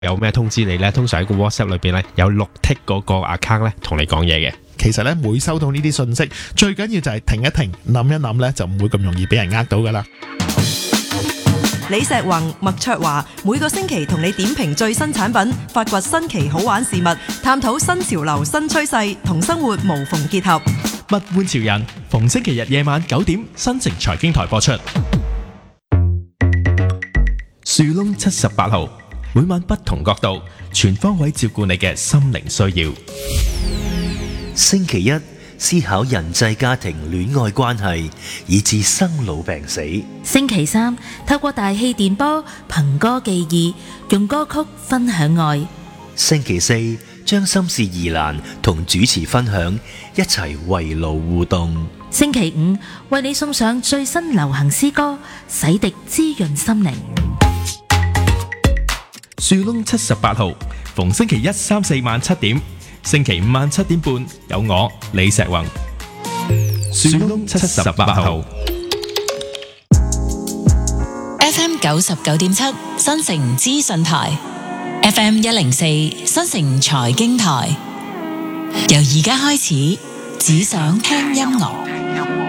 有咩通知你呢？通常喺個 WhatsApp 裏邊呢，有綠剔嗰個 account 呢，同你講嘢嘅。 其實咧，每收到呢啲信息，最緊要就係停一停，諗一諗咧，就唔會咁容易俾人呃到噶啦。 李石宏、麥卓華每個星期同你點評最新產品，發掘新奇好玩事物，探討新潮流、新趨勢，同生活無縫結合。 物玩潮人，逢星期日夜晚9點，新城財經台播出。樹窿78號，每晚不同角度，全方位照顧你嘅心靈需要。 星期一思考人際家庭戀愛關係，以至生老病死。 星期三透過大氣電波憑歌寄意，用歌曲分享愛。 星期四將心事疑難同主持分享，一齊圍爐互動。 星期五為你送上最新流行詩歌，洗滌滋潤心靈。 樹窿78號，逢星期一、3、4晚7點，星期五晚7點半有我李石宏。樹窿78號 FM 99.7新城資訊台， FM 104新城財經台。由而家開始，只想聽音樂。